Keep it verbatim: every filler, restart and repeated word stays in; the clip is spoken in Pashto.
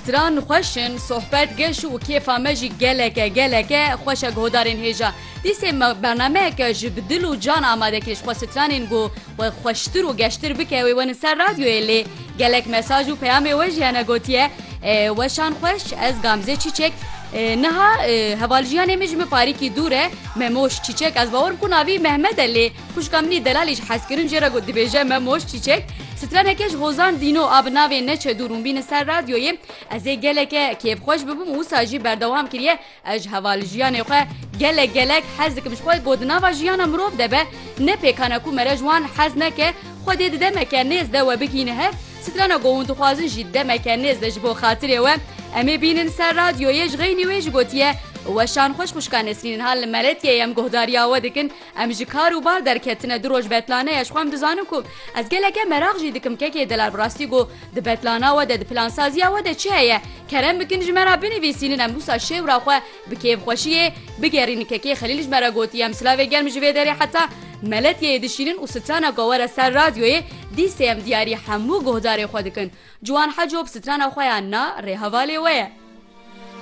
Stran خوشن صحبت گش و کیف آمجی گلکه گلکه خوش گودارین هیجا دیسه برنامه که جبدل و جان آماده کش خو سترانین گو و خوشتر و گشتر بکه و ون سر رادیو الی گلک مساج و پیام وجه انا گوتیه و شان خوش از گامزه چیچک نها هوالجیان مجمع پاری کی دوره مموش چیچک از باور کو ناوی محمد علی خوشگامنی دلالیش حسکرین جرا گود بیجه مموش چیچک سترانه کش غوزان دینو آب ناوی نچه دورون بین سر رادیوی از گلک کیف خوش ببوم و ساجی بردوام کریه اج هوالجیان خو گلک گلک حزک مش خو گود ناوا جیان مروف دبه نه پیکانه کو مرجوان حزنه که خود دمه که نیز ده و بکینه سترانه گوون تو خوازن جده مکنیز دش بو خاطره و امی بینن سر رادیو یج غینی ویج گوتیه و شان خوش خوشکان نسرین حال ملتیه یم گهداریا و دکن ام جکار و بار درکتنه دروج بتلانه یش خوام دزانم کو از گلگه مراغ جی دکم که که دلار براستی گو د بتلانه و د پلان سازی و د چه کرم بکن جمرا بنویسین ام موسا شورا خو بکیف خوشیه بگرین که که خلیل جمرا گوتی ام سلاوی گرم جوی داری حتی ملتیه دشینن و سترانه گواره سر رادیوی دیسه ام دیاری همو گهداری خو دکن جوان حجوب سترانه خویا نا ری حواله وه